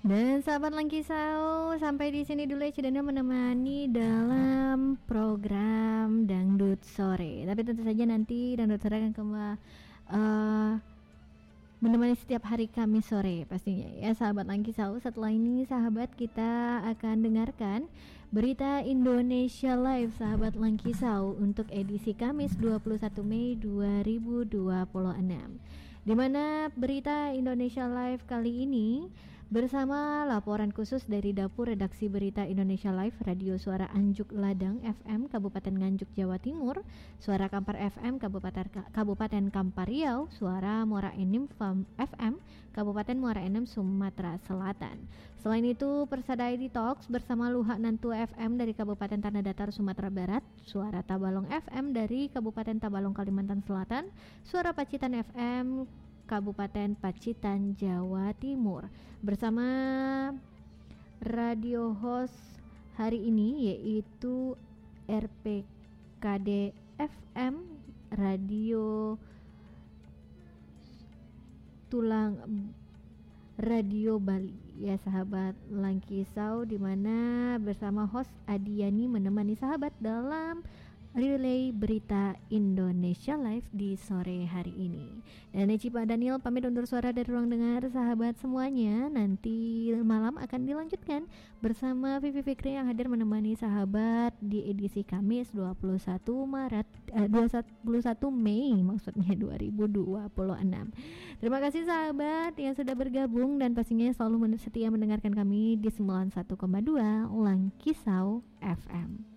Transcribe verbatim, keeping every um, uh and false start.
Dan sahabat Langkisau, sampai di sini dulu ya Cidana menemani dalam program Dangdut Sore. Tapi tentu saja nanti Dangdut Sore akan kembali uh, menemani setiap hari Kamis sore pastinya ya sahabat Langkisau. Setelah ini sahabat kita akan dengarkan berita Indonesia Live sahabat Langkisau untuk edisi Kamis dua puluh satu Mei dua ribu dua puluh enam. Di mana berita Indonesia Live kali ini bersama laporan khusus dari Dapur Redaksi Berita Indonesia Live, Radio Suara Anjuk Ladang F M Kabupaten Nganjuk Jawa Timur, Suara Kampar F M Kabupaten Kabupaten Kampar Riau, Suara Muara Enim F M Kabupaten Muara Enim Sumatera Selatan. Selain itu, Persada I D Talks bersama Luhak Nantu F M dari Kabupaten Tanah Datar Sumatera Barat, Suara Tabalong F M dari Kabupaten Tabalong Kalimantan Selatan, Suara Pacitan F M Kabupaten Pacitan Jawa Timur. Bersama radio host hari ini yaitu R P K D F M Radio Tulang Radio Bali ya sahabat Langkisau, di mana bersama host Adiani menemani sahabat dalam relay berita Indonesia Live di sore hari ini. Dan Eci Pak Daniel pamit undur suara dari ruang dengar sahabat semuanya. Nanti malam akan dilanjutkan bersama Vivi Fikri yang hadir menemani sahabat di edisi Kamis dua puluh satu Maret eh, dua puluh satu Mei maksudnya dua ribu dua puluh enam. Terima kasih sahabat yang sudah bergabung dan pastinya selalu setia mendengarkan kami di sembilan puluh satu koma dua Langkisau F M.